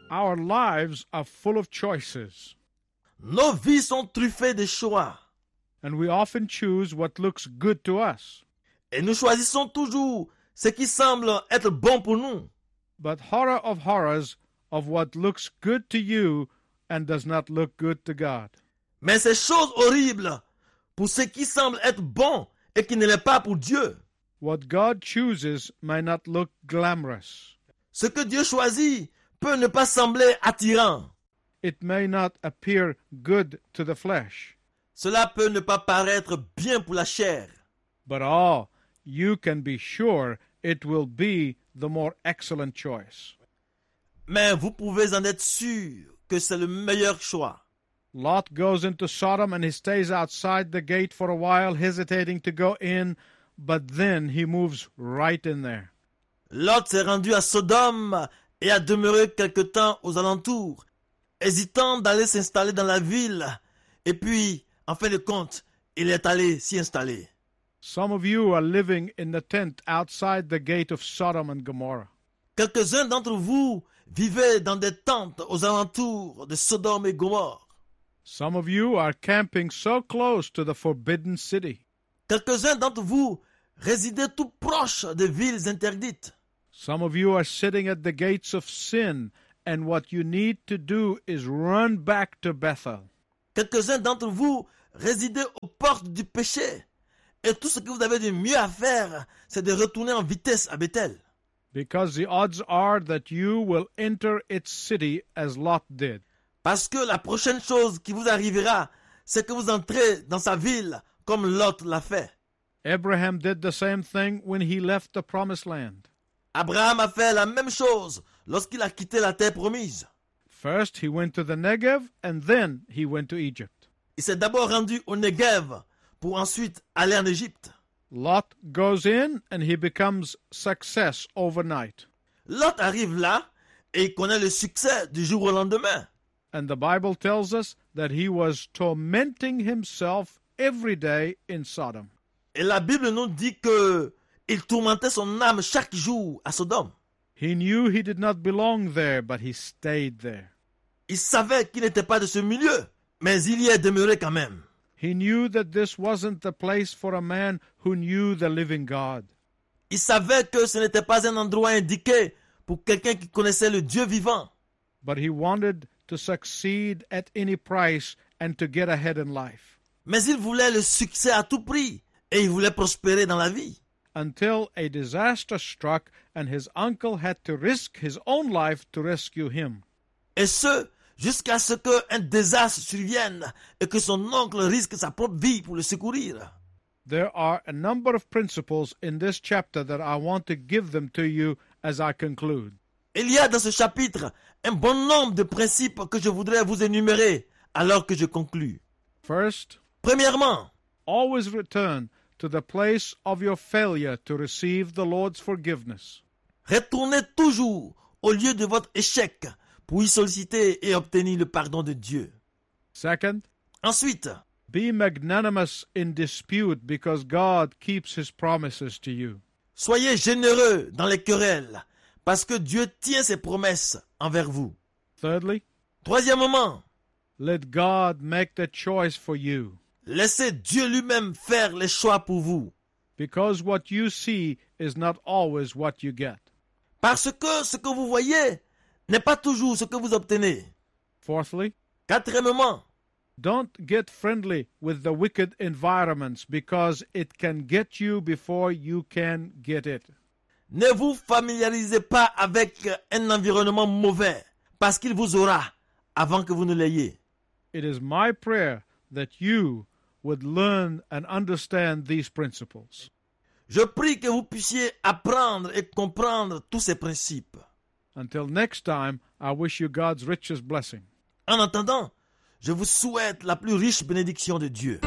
Our lives are full of choices, Nos vies sont truffées de choix. and we often choose what looks good to us. Et nous choisissons toujours ce qui semble être bon pour nous. But horror of horrors of what looks good to you and does not look good to God. Mais ces choses horribles pour ce qui semble être bon et qui ne l'est pas pour Dieu. What God chooses may not look glamorous. Ce que Dieu choisit peut ne pas sembler attirant. It may not appear good to the flesh. Cela peut ne pas paraître bien pour la chair. But you can be sure it will be the more excellent choice. Mais vous pouvez en être sûr que c'est le meilleur choix. Lot goes into Sodom and he stays outside the gate for a while, hesitating to go in, but then he moves right in there. Lot s'est rendu à Sodome et a demeuré quelque temps aux alentours, hésitant d'aller s'installer dans la ville. Et puis, en fin de compte, il est allé s'y installer. Some of you are living in the tent outside the gate of Sodom and Gomorrah. Quelques-uns d'entre vous vivez dans des tentes aux alentours de Sodome et Gomorre. Some of you are camping so close to the forbidden city. Quelques-uns d'entre vous résidez tout proche des villes interdites. Some of you are sitting at the gates of sin, and what you need to do is run back to Bethel. Quelques-uns d'entre vous résidez aux portes du péché. Et tout ce que vous avez de mieux à faire, c'est de retourner en vitesse à Bethel. Because the odds are that you will enter its city as Lot did. Parce que la prochaine chose qui vous arrivera, c'est que vous entrez dans sa ville comme Lot l'a fait. Abraham did the same thing when he left the promised land. Abraham a fait la même chose lorsqu'il a quitté la terre promise. First he went to the Negev, and then he went to Egypt. Il s'est d'abord rendu au Negev pour ensuite aller en Égypte. Lot goes in and he becomes success overnight. Lot arrive là et il connaît le succès du jour au lendemain. And the Bible tells us that he was tormenting himself every day in Sodom. Et la Bible nous dit que il tourmentait son âme chaque jour à Sodome. He knew he did not belong there, but he stayed there. Il savait qu'il n'était pas de ce milieu, mais il y est demeuré quand même. He knew that this wasn't the place for a man who knew the living God. Il savait que ce n'était pas un endroit indiqué pour quelqu'un qui connaissait le Dieu vivant. But he wanted to succeed at any price and to get ahead in life. Mais il voulait le succès à tout prix et il voulait prospérer dans la vie. Until a disaster struck and his uncle had to risk his own life to rescue him. Et ce, jusqu'à ce qu'un désastre survienne et que son oncle risque sa propre vie pour le secourir. There are a number of principles in this chapter that I want to give them to you as I conclude. Il y a dans ce chapitre un bon nombre de principes que je voudrais vous énumérer alors que je conclue. First, Premièrement, always return to the place of your failure to receive the Lord's forgiveness. retournez toujours au lieu de votre échec pour y solliciter et obtenir le pardon de Dieu. Second, Ensuite, be magnanimous in dispute because God keeps his promises to you. soyez généreux dans les querelles parce que Dieu tient ses promesses envers vous. Thirdly, Troisièmement, let God make the choice for you laissez Dieu lui-même faire les choix pour vous. because what you see is not always what you get. Parce que ce que vous voyez n'est pas toujours ce que vous obtenez. Fourthly, Quatrièmement, don't get friendly with the wicked environments because it can get you before you can get it. ne vous familiarisez pas avec un environnement mauvais parce qu'il vous aura avant que vous ne l'ayez. It is my prayer that you would learn and understand these principles. Je prie que vous puissiez apprendre et comprendre tous ces principes. Until next time, I wish you God's richest blessing. En attendant, je vous souhaite la plus riche bénédiction de Dieu.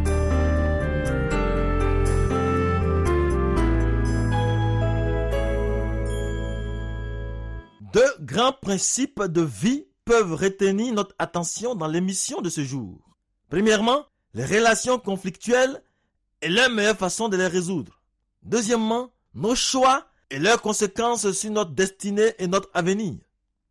Deux grands principes de vie peuvent retenir notre attention dans l'émission de ce jour. Premièrement, les relations conflictuelles et leur meilleure façon de les résoudre. Deuxièmement, nos choix et leurs conséquences sur notre destinée et notre avenir.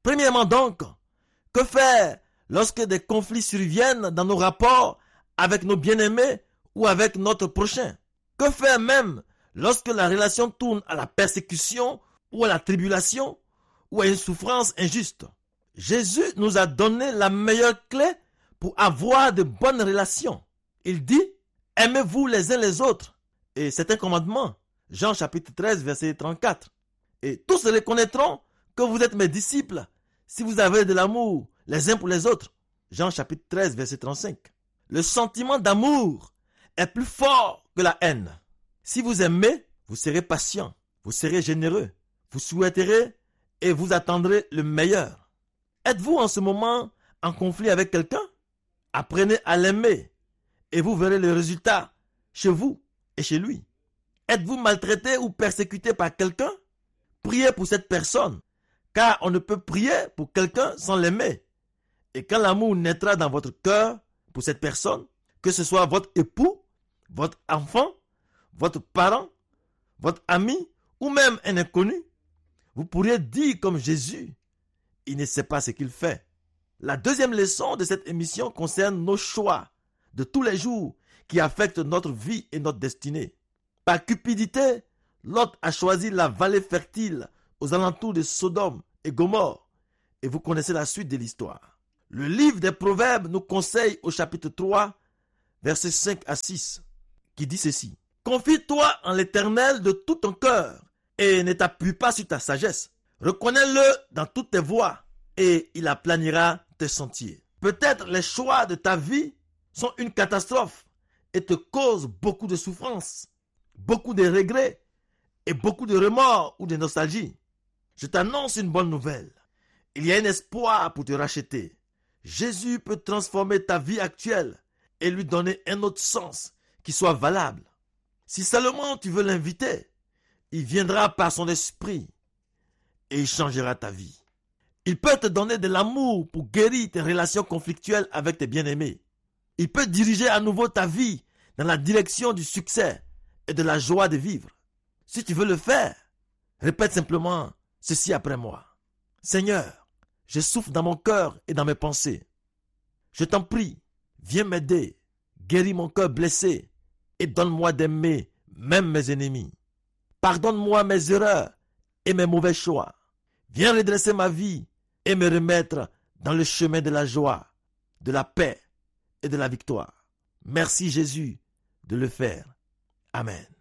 Premièrement donc, que faire lorsque des conflits surviennent dans nos rapports avec nos bien-aimés ou avec notre prochain? Que faire même lorsque la relation tourne à la persécution ou à la tribulation ou à une souffrance injuste? Jésus nous a donné la meilleure clé pour avoir de bonnes relations. Il dit, aimez-vous les uns les autres. Et c'est un commandement. Jean chapitre 13, verset 34. Et tous reconnaîtront que vous êtes mes disciples si vous avez de l'amour les uns pour les autres. Jean chapitre 13, verset 35. Le sentiment d'amour est plus fort que la haine. Si vous aimez, vous serez patient, vous serez généreux, vous souhaiterez et vous attendrez le meilleur. Êtes-vous en ce moment en conflit avec quelqu'un? Apprenez à l'aimer et vous verrez le résultat chez vous et chez lui. Êtes-vous maltraité ou persécuté par quelqu'un? Priez pour cette personne, car on ne peut prier pour quelqu'un sans l'aimer. Et quand l'amour naîtra dans votre cœur pour cette personne, que ce soit votre époux, votre enfant, votre parent, votre ami ou même un inconnu, vous pourriez dire comme Jésus, il ne sait pas ce qu'il fait. La deuxième leçon de cette émission concerne nos choix de tous les jours qui affectent notre vie et notre destinée. Par cupidité, Lot a choisi la vallée fertile aux alentours de Sodome et Gomorrhe. Et vous connaissez la suite de l'histoire. Le livre des Proverbes nous conseille au chapitre 3, versets 5 à 6, qui dit ceci. Confie-toi en l'Éternel de tout ton cœur et ne t'appuie pas sur ta sagesse. Reconnais-le dans toutes tes voies et il aplanira tes sentiers. Peut-être les choix de ta vie sont une catastrophe et te causent beaucoup de souffrance, beaucoup de regrets et beaucoup de remords ou de nostalgie. Je t'annonce une bonne nouvelle. Il y a un espoir pour te racheter. Jésus peut transformer ta vie actuelle et lui donner un autre sens qui soit valable. Si seulement tu veux l'inviter, il viendra par son esprit et il changera ta vie. Il peut te donner de l'amour pour guérir tes relations conflictuelles avec tes bien-aimés. Il peut diriger à nouveau ta vie dans la direction du succès et de la joie de vivre. Si tu veux le faire, répète simplement ceci après moi. Seigneur, je souffre dans mon cœur et dans mes pensées. Je t'en prie, viens m'aider, guéris mon cœur blessé et donne-moi d'aimer même mes ennemis. Pardonne-moi mes erreurs et mes mauvais choix. Viens redresser ma vie et me remettre dans le chemin de la joie, de la paix et de la victoire. Merci Jésus de le faire. Amen.